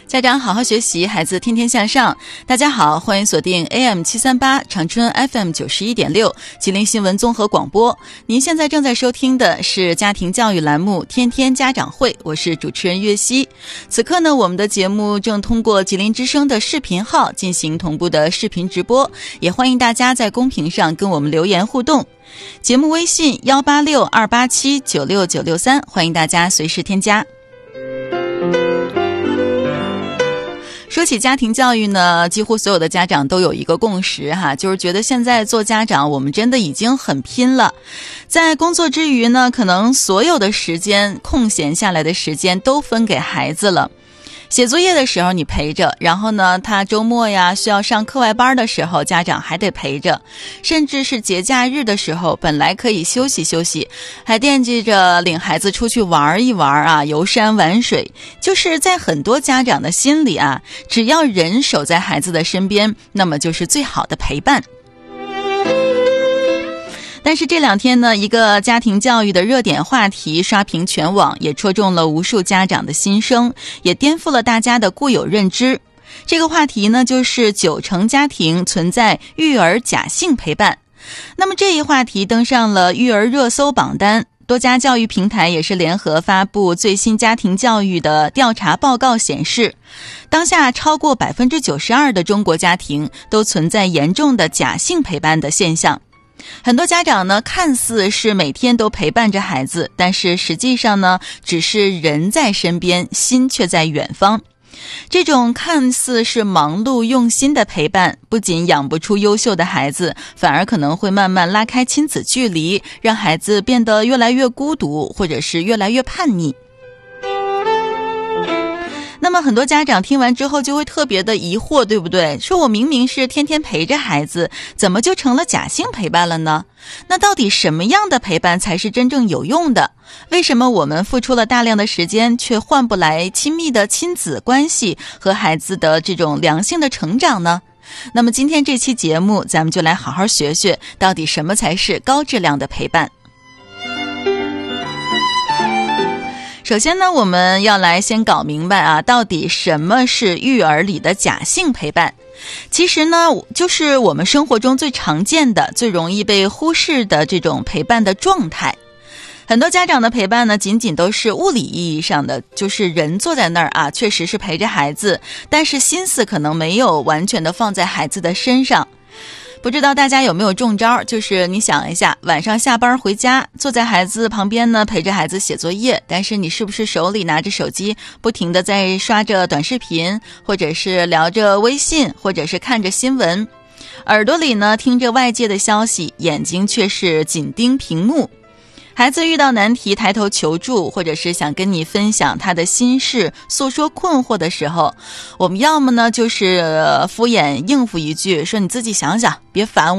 家长好好学习，孩子天天向上。大家好，欢迎锁定 AM738 长春 FM91.6 吉林新闻综合广播。您现在正在收听的是家庭教育栏目天天家长会，我是主持人岳熙。此刻呢，我们的节目正通过吉林之声的视频号进行同步的视频直播，也欢迎大家在公屏上跟我们留言互动。节目微信186-287-96963，欢迎大家随时添加。说起家庭教育呢，几乎所有的家长都有一个共识就是觉得现在做家长我们真的已经很拼了。在工作之余呢，可能所有的时间空闲下来的时间都分给孩子了。写作业的时候你陪着，然后呢他周末呀需要上课外班的时候家长还得陪着，甚至是节假日的时候本来可以休息休息，还惦记着领孩子出去玩一玩游山玩水。就是在很多家长的心里只要人守在孩子的身边，那么就是最好的陪伴。但是这两天呢，一个家庭教育的热点话题刷屏全网，也戳中了无数家长的心声，也颠覆了大家的固有认知。这个话题呢，就是90%家庭存在育儿假性陪伴。那么这一话题登上了育儿热搜榜单，多家教育平台也是联合发布最新家庭教育的调查报告显示，当下超过 92% 的中国家庭都存在严重的假性陪伴的现象。很多家长呢，看似是每天都陪伴着孩子，但是实际上呢，只是人在身边，心却在远方。这种看似是忙碌用心的陪伴，不仅养不出优秀的孩子，反而可能会慢慢拉开亲子距离，让孩子变得越来越孤独，或者是越来越叛逆。那么很多家长听完之后就会特别的疑惑，对不对？说我明明是天天陪着孩子，怎么就成了假性陪伴了呢？那到底什么样的陪伴才是真正有用的？为什么我们付出了大量的时间，却换不来亲密的亲子关系和孩子的这种良性的成长呢？那么今天这期节目，咱们就来好好学学，到底什么才是高质量的陪伴。首先呢，我们要来先搞明白到底什么是育儿里的假性陪伴。其实呢，就是我们生活中最常见的、最容易被忽视的这种陪伴的状态。很多家长的陪伴呢，仅仅都是物理意义上的，就是人坐在那儿确实是陪着孩子，但是心思可能没有完全的放在孩子的身上。不知道大家有没有中招，就是你想一下，晚上下班回家，坐在孩子旁边呢，陪着孩子写作业，但是你是不是手里拿着手机，不停地在刷着短视频，或者是聊着微信，或者是看着新闻，耳朵里呢听着外界的消息，眼睛却是紧盯屏幕。孩子遇到难题抬头求助，或者是想跟你分享他的心事，诉说困惑的时候，我们要么呢就是敷衍应付一句，说你自己想想，别烦